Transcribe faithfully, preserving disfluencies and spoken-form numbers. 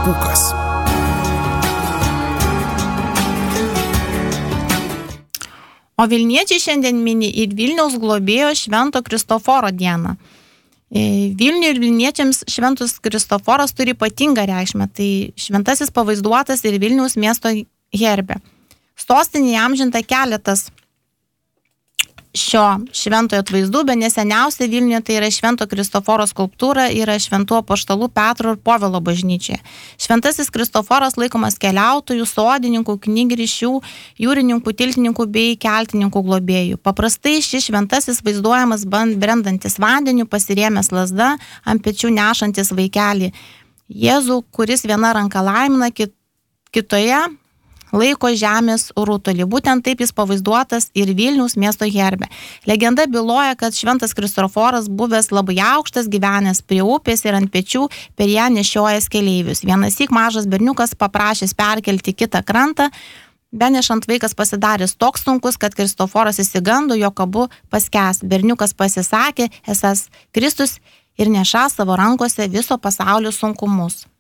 Pūkas. O Vilniečiai šiandien mini ir Vilniaus globėjo Švento Kristoforo dieną. Vilniui ir Vilniečiams Šventas Kristoforas turi ypatingą reikšmę, tai šventasis pavaizduotas ir Vilniaus miesto herbe. Sostinėje įamžinta keletas šio šventojo atvaizdų, bet neseniausia Vilniuje tai yra Švento Kristoforo skulptūra, yra Šventų apaštalų Petro ir Povilo bažnyčioje. Šventasis Kristoforas laikomas keliautojų, sodininkų, knygrišių, jūrininkų, tiltininkų bei keltininkų globėjų. Paprastai šis šventasis vaizduojamas brendantis vandeniu, pasirėmęs lazda, ant pečių nešantis vaikelį Jėzų, kuris viena ranka laimina, kitoje laiko žemės rutulį. Būtent taip jis pavaizduotas ir Vilniaus miesto herbe. Legenda byloja, kad Šventas Kristoforas buvęs labai aukštas, gyvenęs prie upės ir ant pečių per ją nešiojęs keleivius. Vienąsyk mažas berniukas paprašęs perkelti kitą krantą, benešant vaikas pasidaręs toks sunkus, kad Kristoforas įsigando, jog abu paskęs. Berniukas pasisakė, esąs Kristus ir nešą savo rankose viso pasaulio sunkumus.